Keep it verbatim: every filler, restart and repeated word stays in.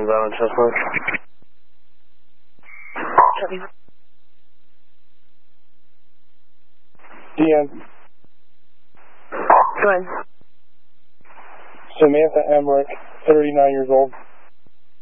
Comes out on Chestnut. D M. Go ahead. Samantha Emmerich, thirty-nine years old.